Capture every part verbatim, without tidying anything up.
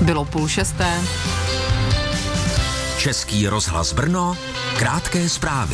Bylo půl šesté. Český rozhlas Brno, krátké zprávy.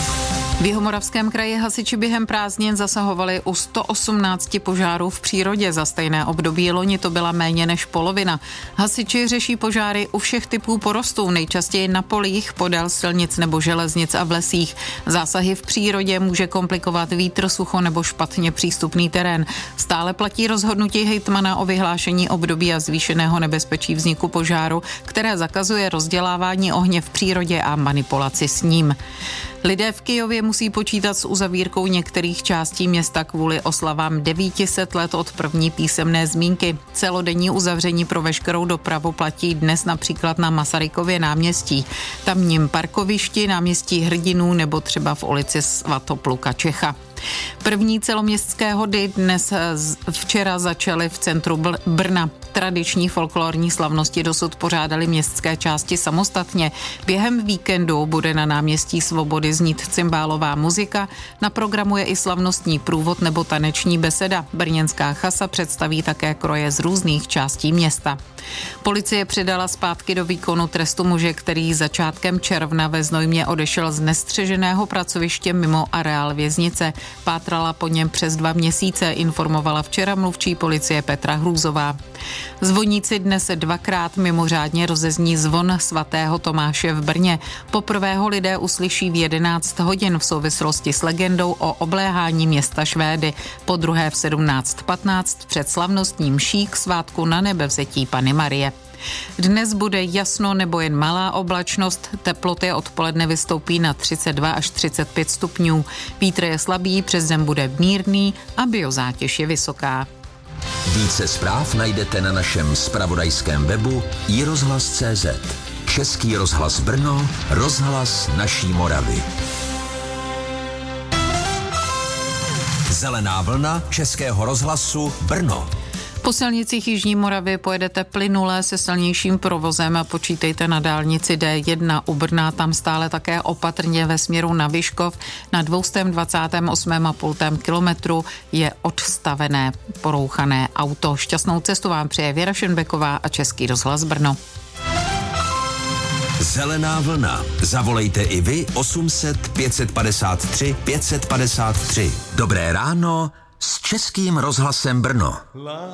V Jihomoravském kraji hasiči během prázdnin zasahovali u sto osmnáct požárů v přírodě. Za stejné období loni to byla méně než polovina. Hasiči řeší požáry u všech typů porostů, nejčastěji na polích, podél silnic nebo železnic a v lesích. Zásahy v přírodě může komplikovat vítr, sucho nebo špatně přístupný terén. Stále platí rozhodnutí hejtmana o vyhlášení období a zvýšeného nebezpečí vzniku požáru, které zakazuje rozdělávání ohně v přírodě a manipulaci s ním. Lidé v Kyjově musí počítat s uzavírkou některých částí města kvůli oslavám devět set let od první písemné zmínky. Celodenní uzavření pro veškerou dopravu platí dnes například na Masarykově náměstí, tamním parkovišti, náměstí Hrdinů nebo třeba v ulici Svatopluka Čecha. První celoměstské hody dnes včera začaly v centru Brna. Tradiční folklorní slavnosti dosud pořádaly městské části samostatně. Během víkendu bude na náměstí Svobody znít cymbálová muzika, na programu je i slavnostní průvod nebo taneční beseda. Brněnská chasa představí také kroje z různých částí města. Policie předala zpátky do výkonu trestu muže, který začátkem června ve Znojmě odešel z nestřeženého pracoviště mimo areál věznice. Pátrala po něm přes dva měsíce, informovala včera mluvčí policie Petra Hrůzová. Zvoníci dnes dvakrát mimořádně rozezní zvon svatého Tomáše v Brně. Poprvé ho lidé uslyší v jedenáct hodin v souvislosti s legendou o obléhání města Švédy. Po druhé v sedmnáct patnáct před slavnostním mší k svátku na nebevzetí Panny Marie. Dnes bude jasno nebo jen malá oblačnost, teploty odpoledne vystoupí na třicet dva až třicet pět stupňů. Vítr je slabý, přes zem bude mírný a biozátěž je vysoká. Více zpráv najdete na našem zpravodajském webu i rozhlas tečka cé zet. Český rozhlas Brno, rozhlas naší Moravy. Zelená vlna Českého rozhlasu Brno. Po silnicích Jižní Moravy pojedete plynule se silnějším provozem a počítejte na dálnici D jedna u Brna, tam stále také opatrně ve směru na Vyškov. Na dvě dvacet osm a půl kilometru je odstavené porouchané auto. Šťastnou cestu vám přeje Věra Šenbeková a Český rozhlas Brno. Zelená vlna. Zavolejte i vy osm set pět padesát tři pět padesát tři. Dobré ráno s Českým rozhlasem Brno.